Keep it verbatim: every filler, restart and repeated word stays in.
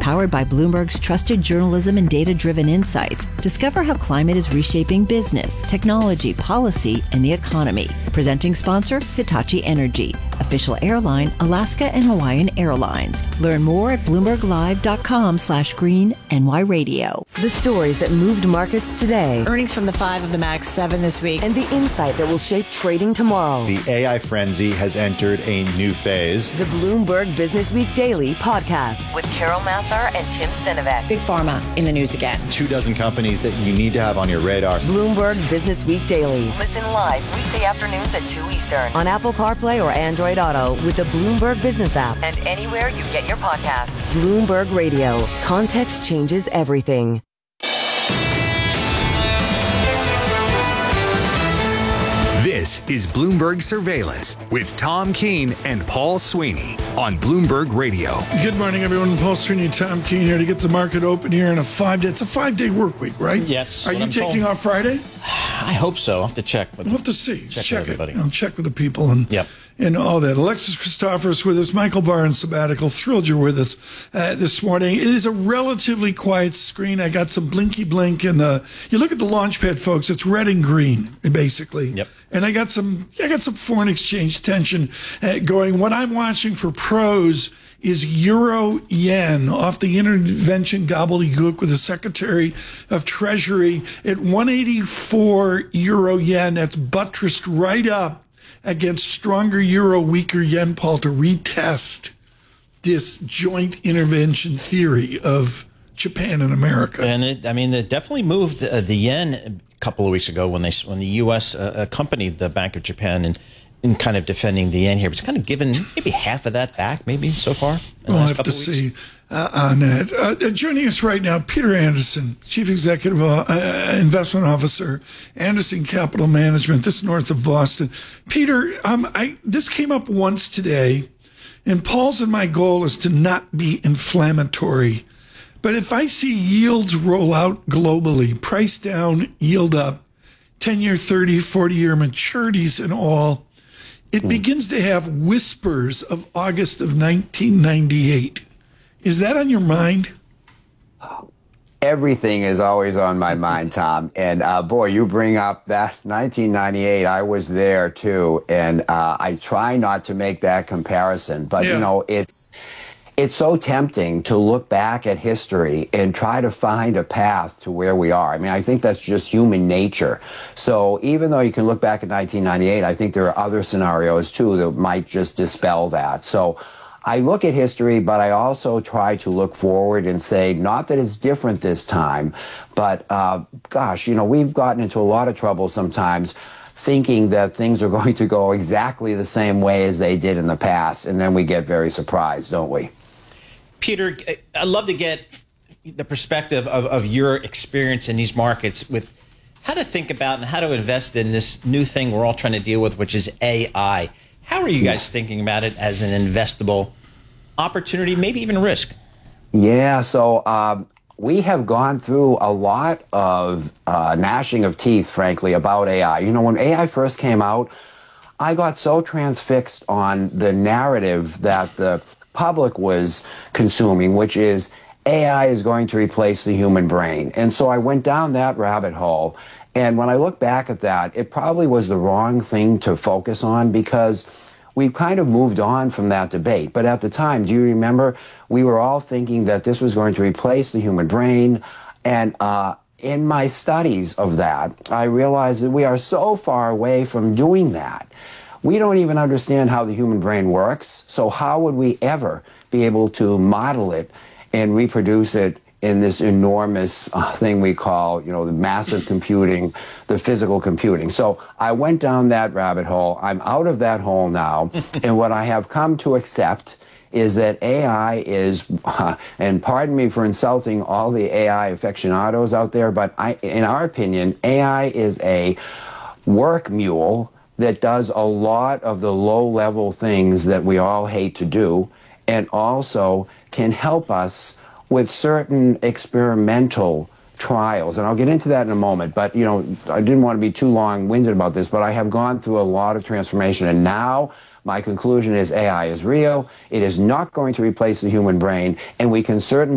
Powered by Bloomberg's trusted journalism and data-driven insights, discover how climate is reshaping business, technology, policy, and the economy. Presenting sponsor, Hitachi Energy. Official airline, Alaska and Hawaiian Airlines. Learn more at bloomberglive.com slash green NY radio. The stories that moved markets today. Earnings from the five of the Max seven this week. And the insight that will shape trading tomorrow. The A I frenzy has entered a new phase. The Bloomberg Business Week Daily podcast with Carol Massar and Tim Stenovec. Big Pharma in the news again. Two dozen companies that you need to have on your radar. Bloomberg Business Week Daily. Listen live weekday afternoons at two Eastern on Apple CarPlay or Android Auto with the Bloomberg Business app and anywhere you get your podcasts. Bloomberg Radio. Context changes everything. This is Bloomberg Surveillance with Tom Keene and Paul Sweeney on Bloomberg Radio. Good morning, everyone. Paul Sweeney, Tom Keene here to get the market open here in a five-day. It's a five-day work week, right? Yes. Are you I'm taking told. off Friday? I hope so. I'll have to check. With We'll have to see. Check, check with everybody. it. I'll check with the people and Yep. and all that. Alexis Christoforous with us. Michael Barr in sabbatical. Thrilled you're with us uh, this morning. It is a relatively quiet screen. I got some blinky blink and the. You look at the Launchpad, folks. It's red and green, basically. Yep. And I got some. I got some foreign exchange tension uh, going. What I'm watching for pros is euro yen off the intervention gobbledygook with the Secretary of Treasury at one eighty-four euro yen. That's buttressed right up against stronger euro, weaker yen, Paul, to retest this joint intervention theory of Japan and America. And it, I mean, it definitely moved uh, the yen a couple of weeks ago when they when the U S uh, accompanied the Bank of Japan in, in kind of defending the yen here. It's kind of given maybe half of that back, maybe so far. We'll have to see uh, on that. Uh, joining us right now, Peter Anderson, Chief Executive uh, uh, Investment Officer, Anderson Capital Management. This is north of Boston. Peter, um, I this came up once today, and Paul's and my goal is to not be inflammatory. But if I see yields roll out globally, price down, yield up, ten-year, thirty, forty-year maturities and all, it mm. begins to have whispers of August of nineteen ninety-eight. Is that on your mind? Everything is always on my mind, Tom. And uh, boy, you bring up that nineteen ninety-eight. I was there too, and uh, I try not to make that comparison. But yeah. you know, it's it's so tempting to look back at history and try to find a path to where we are. I mean, I think that's just human nature. So even though you can look back at nineteen ninety-eight, I think there are other scenarios too that might just dispel that. So I look at history, but I also try to look forward and say, not that it's different this time, but uh, gosh, you know, we've gotten into a lot of trouble sometimes thinking that things are going to go exactly the same way as they did in the past, and then we get very surprised, don't we? Peter, I'd love to get the perspective of, of your experience in these markets with how to think about and how to invest in this new thing we're all trying to deal with, which is A I. How are you guys thinking about it as an investable opportunity, maybe even risk? Yeah, so um, we have gone through a lot of uh, gnashing of teeth, frankly, about A I. You know, when A I first came out, I got so transfixed on the narrative that the public was consuming, which is A I is going to replace the human brain. And so I went down that rabbit hole. And when I look back at that, it probably was the wrong thing to focus on because we've kind of moved on from that debate. But at the time, do you remember, we were all thinking that this was going to replace the human brain. And uh, in my studies of that, I realized that we are so far away from doing that. We don't even understand how the human brain works. So how would we ever be able to model it and reproduce it in this enormous uh, thing we call, you know, the massive computing, the physical computing. So I went down that rabbit hole. I'm out of that hole now. And what I have come to accept is that A I is, uh, and pardon me for insulting all the A I aficionados out there, but I, in our opinion, A I is a work mule that does a lot of the low-level things that we all hate to do, and also can help us with certain experimental trials. And I'll get into that in a moment, but you know, I didn't want to be too long-winded about this, but I have gone through a lot of transformation, and now my conclusion is A I is real. It is not going to replace the human brain, and we can certainly